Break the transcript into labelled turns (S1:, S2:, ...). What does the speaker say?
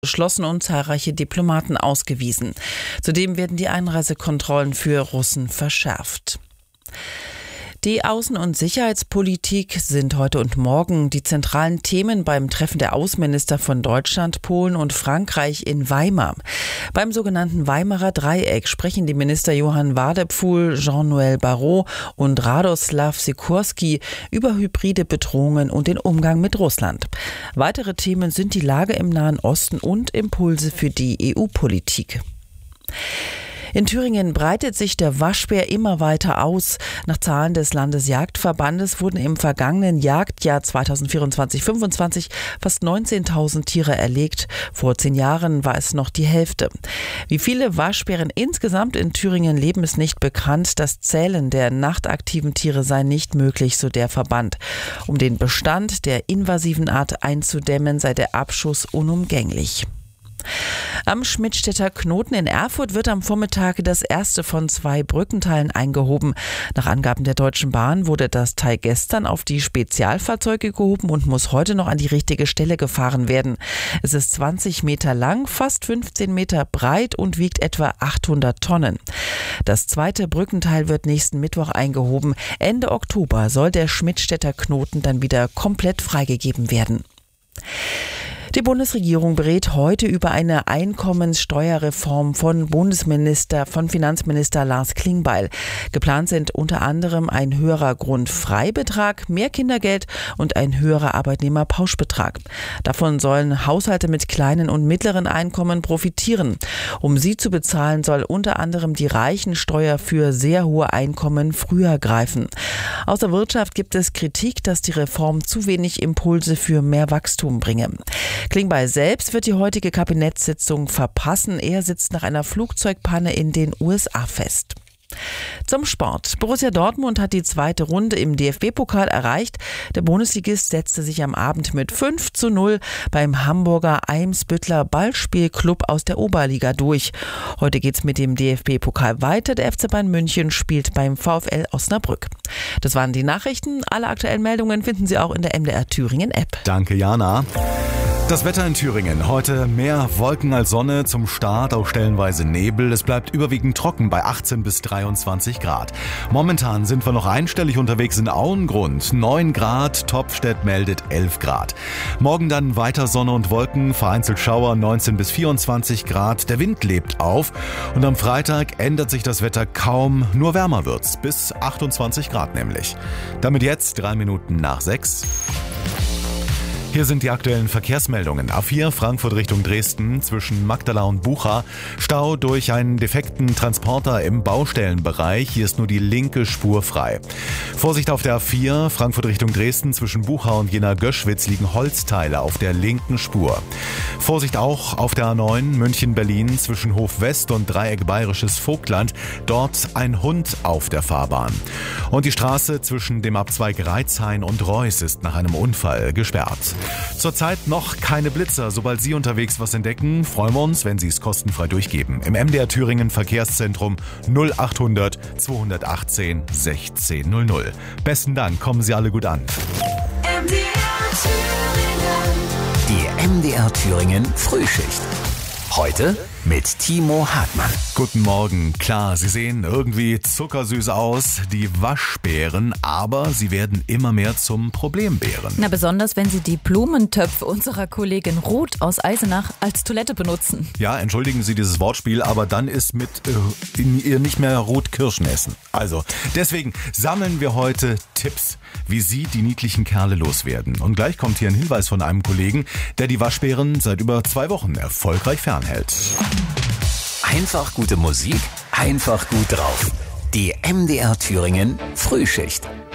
S1: geschlossen und zahlreiche Diplomaten ausgewiesen. Zudem werden die Einreisekontrollen für Russen verschärft. Die Außen- und Sicherheitspolitik sind heute und morgen die zentralen Themen beim Treffen der Außenminister von Deutschland, Polen und Frankreich in Weimar. Beim sogenannten Weimarer Dreieck sprechen die Minister Johann Wadephul, Jean-Noël Barrot und Radoslav Sikorski über hybride Bedrohungen und den Umgang mit Russland. Weitere Themen sind die Lage im Nahen Osten und Impulse für die EU-Politik. In Thüringen breitet sich der Waschbär immer weiter aus. Nach Zahlen des Landesjagdverbandes wurden im vergangenen Jagdjahr 2024/25 fast 19.000 Tiere erlegt. Vor 10 Jahren war es noch die Hälfte. Wie viele Waschbären insgesamt in Thüringen leben, ist nicht bekannt. Das Zählen der nachtaktiven Tiere sei nicht möglich, so der Verband. Um den Bestand der invasiven Art einzudämmen, sei der Abschuss unumgänglich. Am Schmidtstädter Knoten in Erfurt wird am Vormittag das erste von 2 Brückenteilen eingehoben. Nach Angaben der Deutschen Bahn wurde das Teil gestern auf die Spezialfahrzeuge gehoben und muss heute noch an die richtige Stelle gefahren werden. Es ist 20 Meter lang, fast 15 Meter breit und wiegt etwa 800 Tonnen. Das zweite Brückenteil wird nächsten Mittwoch eingehoben. Ende Oktober soll der Schmidtstädter Knoten dann wieder komplett freigegeben werden. Die Bundesregierung berät heute über eine Einkommenssteuerreform von Finanzminister Lars Klingbeil. Geplant sind unter anderem ein höherer Grundfreibetrag, mehr Kindergeld und ein höherer Arbeitnehmerpauschbetrag. Davon sollen Haushalte mit kleinen und mittleren Einkommen profitieren. Um sie zu bezahlen, soll unter anderem die Reichensteuer für sehr hohe Einkommen früher greifen. Aus der Wirtschaft gibt es Kritik, dass die Reform zu wenig Impulse für mehr Wachstum bringe. Klingbeil selbst wird die heutige Kabinettssitzung verpassen. Er sitzt nach einer Flugzeugpanne in den USA fest. Zum Sport. Borussia Dortmund hat die zweite Runde im DFB-Pokal erreicht. Der Bundesligist setzte sich am Abend mit 5:0 beim Hamburger Eimsbüttler Ballspielclub aus der Oberliga durch. Heute geht's mit dem DFB-Pokal weiter. Der FC Bayern München spielt beim VfL Osnabrück. Das waren die Nachrichten. Alle aktuellen Meldungen finden Sie auch in der MDR Thüringen App.
S2: Danke, Jana. Das Wetter in Thüringen. Heute mehr Wolken als Sonne, zum Start auch stellenweise Nebel. Es bleibt überwiegend trocken bei 18 bis 23 Grad. Momentan sind wir noch einstellig unterwegs in Auengrund. 9 Grad, Topfstedt meldet 11 Grad. Morgen dann weiter Sonne und Wolken, vereinzelt Schauer 19 bis 24 Grad. Der Wind lebt auf und am Freitag ändert sich das Wetter kaum, nur wärmer wird's, bis 28 Grad nämlich. Damit jetzt 3 Minuten nach 6. Hier sind die aktuellen Verkehrsmeldungen. A4 Frankfurt Richtung Dresden zwischen Magdala und Bucha. Stau durch einen defekten Transporter im Baustellenbereich. Hier ist nur die linke Spur frei. Vorsicht auf der A4 Frankfurt Richtung Dresden zwischen Bucha und Jena-Göschwitz liegen Holzteile auf der linken Spur. Vorsicht auch auf der A9 München-Berlin zwischen Hof West und Dreieck Bayerisches Vogtland. Dort ein Hund auf der Fahrbahn. Und die Straße zwischen dem Abzweig Reitzhain und Reuß ist nach einem Unfall gesperrt. Zurzeit noch keine Blitzer. Sobald Sie unterwegs was entdecken, freuen wir uns, wenn Sie es kostenfrei durchgeben. Im MDR Thüringen Verkehrszentrum 0800 218 1600. Besten Dank, kommen Sie alle gut an.
S3: Die MDR Thüringen Frühschicht. Heute mit Timo Hartmann.
S2: Guten Morgen. Klar, Sie sehen irgendwie zuckersüß aus, die Waschbären, aber sie werden immer mehr zum Problembären.
S4: Na, besonders wenn Sie die Blumentöpfe unserer Kollegin Ruth aus Eisenach als Toilette benutzen.
S2: Ja, entschuldigen Sie dieses Wortspiel, aber dann ist mit in ihr nicht mehr Ruth Kirschen essen. Also, deswegen sammeln wir heute Tipps, wie Sie die niedlichen Kerle loswerden. Und gleich kommt hier ein Hinweis von einem Kollegen, der die Waschbären seit über 2 Wochen erfolgreich fernhält.
S3: Einfach gute Musik, einfach gut drauf. Die MDR Thüringen Frühschicht.